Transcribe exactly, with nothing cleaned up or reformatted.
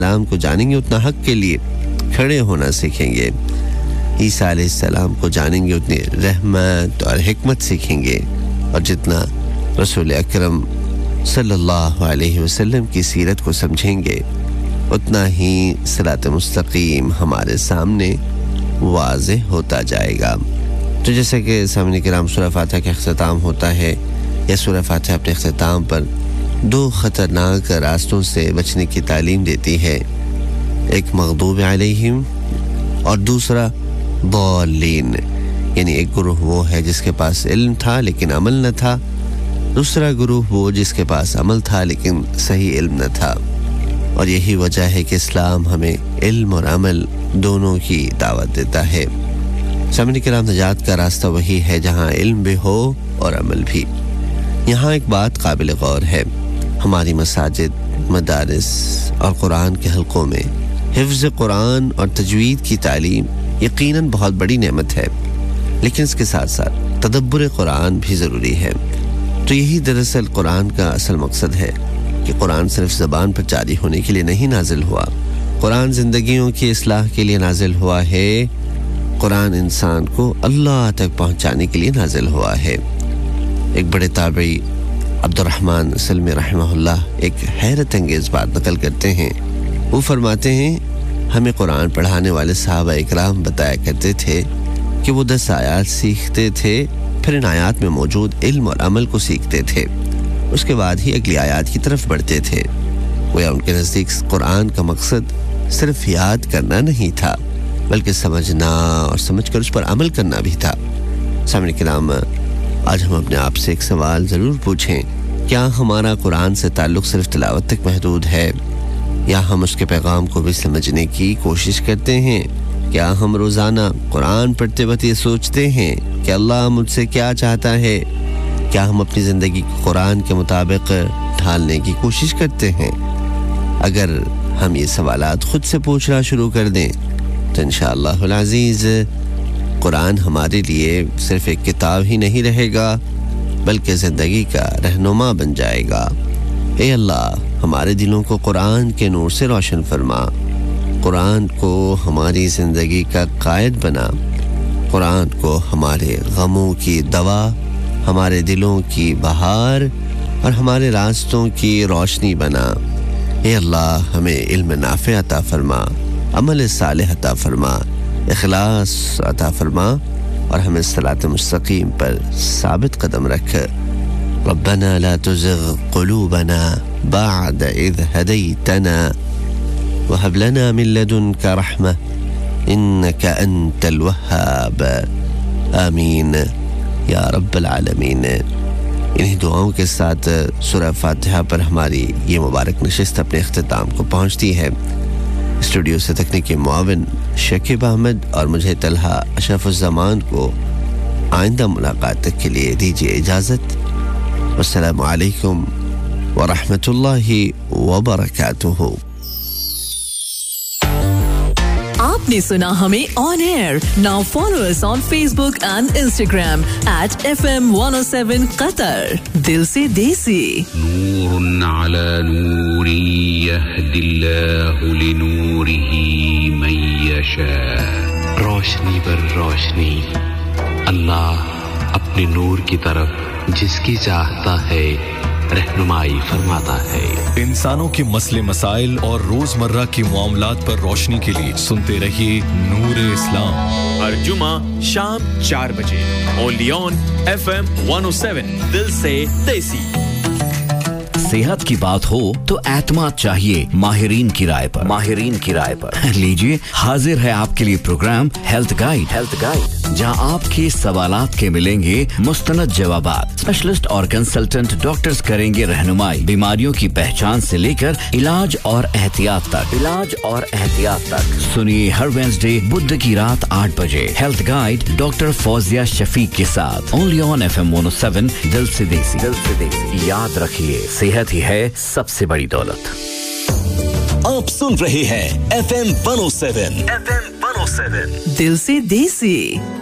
अलैहिस्सलाम को जानेंगे उतना हक के लिए खड़े होना सीखेंगे। ईसा अलैहिस्सलाम को जानेंगे उतनी रहमत और हिकमत सीखेंगे, और जितना रसूल अकरम सल्लल्लाहु अलैहि वसल्लम की सीरत को समझेंगे उतना ही सिरात मुस्तकीम हमारे सामने वाज़ेह होता जाएगा। तो जैसे कि सामने किराम सूरह फातिहा का इख्तिताम होता है, यह सूरह फातिहा अपने इख्तिताम पर दो ख़तरनाक रास्तों से बचने की तालीम देती है, एक मग़दूब अलैहिम और दूसरा दॉलीन। यानी एक गुरूह वो है जिसके पास इल्म था लेकिन अमल न था, दूसरा गुरूह वो जिसके पास अमल था लेकिन सही इल्म न था। और यही वजह है कि इस्लाम हमें इल्म और अमल दोनों की दावत देता है। सामने किराम, नजात का रास्ता वही है जहाँ इल्म भी हो और अमल भी। यहाँ एक बात काबिल गौर है, हमारी मसाजिद, मदारिस और कुरान के हल्कों में हिफ्ज़ कुरान और तजवीद की तालीम यकीनन बहुत बड़ी नेमत है, लेकिन इसके साथ साथ तदब्बुर कुरान भी ज़रूरी है। तो यही दरअसल कुरान का असल मकसद है कि कुरान सिर्फ ज़बान पर जारी होने के लिए नहीं नाजिल हुआ, कुरान ज़िंदगियों की इस्लाह के लिए नाजिल हुआ है, कुरान इंसान को अल्लाह तक पहुँचाने के लिए नाजिल हुआ है। एक बड़े ताबई अब्दुर्रहमान सलमी रहमहुल्लाह एक हैरत अंगेज़ बात नकल करते हैं। वो फरमाते हैं, हमें कुरान पढ़ाने वाले सहाबा इकराम बताया करते थे कि वो दस आयात सीखते थे, फिर इन आयात में मौजूद इल्म और अमल को सीखते थे, उसके बाद ही अगली आयात की तरफ बढ़ते थे। गोया उनके नज़दीक कुरान का मकसद सिर्फ याद करना नहीं था, बल्कि समझना और समझकर उस पर अमल करना भी था। सामने के नाम, आज हम अपने आप से एक सवाल ज़रूर पूछें, क्या हमारा कुरान से ताल्लुक़ सिर्फ तिलावत तक महदूद है, या हम उसके पैगाम को भी समझने की कोशिश करते हैं? क्या हम रोज़ाना कुरान पढ़ते वक्त ये सोचते हैं कि अल्लाह मुझसे क्या चाहता है? क्या हम अपनी ज़िंदगी को कुरान के मुताबिक ढालने की कोशिश करते हैं? अगर हम ये सवालात ख़ुद से पूछना शुरू कर दें तो इंशाअल्लाहुल अज़ीज़ कुरान हमारे लिए सिर्फ एक किताब ही नहीं रहेगा, बल्कि ज़िंदगी का रहनुमा बन जाएगा। ए अल्लाह, हमारे दिलों को कुरान के नूर से रोशन फरमा, कुरान को हमारी ज़िंदगी का कायद बना, कुरान को हमारे गमों की दवा, हमारे दिलों की बहार और हमारे रास्तों की रोशनी बना। ए अल्लाह, हमें इल्म नाफ़े अता फरमा, अमल सालिह अता फरमा, इखलास अता फरमा और हमें सिरात मुस्तकीम पर साबित कदम रख। रब्बना ला तुज़िग़ क़ुलूबना बअद इज़ हदैतना वहब लना मिन लदुनका रहमह इन्नका अंतल वह्हाब। आमीन या रब्बल आलमीन। इन्हीं दुआओं के साथ सूरह फातिहा पर हमारी ये मुबारक नशिस्त अपने इख्तिताम को पहुँचती है। स्टूडियो से तकनीकी मुआविन शकीब अहमद और मुझे तलहा अशरफुज़्ज़मान को आइंदा मुलाकात तक के लिए दीजिए इजाज़त। अस्सलामु अलैकुम व रहमतुल्लाहि व बरकातुहू। आपने सुना हमें on air. Now follow us on Facebook and Instagram at F M one O seven Qatar. दिल से देसी। नूरुन अला नूरी यहदिल्लाहु लिनूरिही मन यशा। रोशनी पर रोशनी, अल्लाह अपने नूर की तरफ जिसकी चाहता है रहनुमाई फरमाता है। इंसानों के मसले मसाइल और रोजमर्रा के मामलात पर रोशनी के लिए सुनते रहिए नूर इस्लाम, हर जुमा शाम चार बजे only on F M one O seven. दिल से देसी। सेहत की बात हो तो एतमाद चाहिए माहिरीन की राय पर। माहिरीन की राय पर लीजिए, हाजिर है आपके लिए programme health guide. Health guide, जहां आपके सवालात के मिलेंगे मुस्तनद जवाबात। स्पेशलिस्ट और कंसल्टेंट डॉक्टर्स करेंगे रहनुमाई बीमारियों की पहचान से लेकर इलाज और एहतियात तक। इलाज और एहतियात तक सुनिए हर वेडनेसडे बुध की रात आठ बजे health guide doctor Fauzia Shafiq के साथ only on F M one O seven. दिल से देसी। दिल से देसी। याद रखिए, सेहत ही है सबसे बड़ी दौलत। आप सुन रहे हैं F M one O seven. F M one O seven. दिल से देसी।